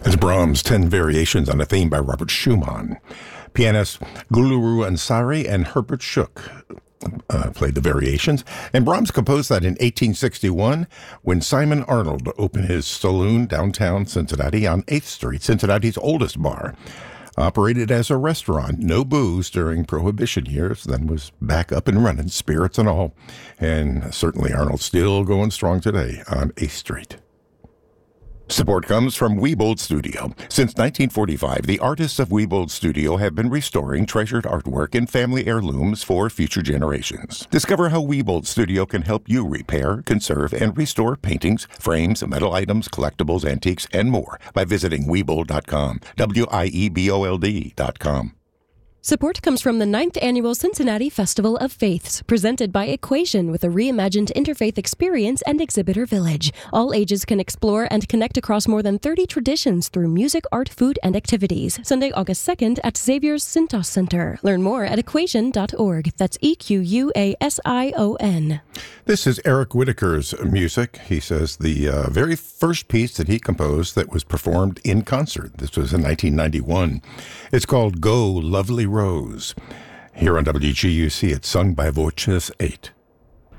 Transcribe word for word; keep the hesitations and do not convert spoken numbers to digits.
It's Brahms' Ten Variations on a Theme by Robert Schumann. Pianists Gulru Ansari and Herbert Schuch uh, played the variations. And Brahms composed that in eighteen sixty-one when Simon Arnold opened his saloon downtown Cincinnati on eighth Street, Cincinnati's oldest bar. Operated as a restaurant, no booze during Prohibition years, then was back up and running, spirits and all. And certainly Arnold's still going strong today on eighth Street. Support comes from Wiebold Studio. Since nineteen forty-five, the artists of Wiebold Studio have been restoring treasured artwork and family heirlooms for future generations. Discover how Wiebold Studio can help you repair, conserve, and restore paintings, frames, metal items, collectibles, antiques, and more by visiting Wiebold dot com, W I E B O L D dot com. Support comes from the ninth Annual Cincinnati Festival of Faiths, presented by Equation with a reimagined interfaith experience and exhibitor village. All ages can explore and connect across more than thirty traditions through music, art, food, and activities. Sunday, August second at Xavier's Cintas Center. Learn more at equation dot org. That's E Q U A S I O N. This is Eric Whitaker's music. He says the uh, very first piece that he composed that was performed in concert. This was in nineteen ninety-one. It's called Go, Lovely Rose. Here on W G U C, it's sung by Voces eight.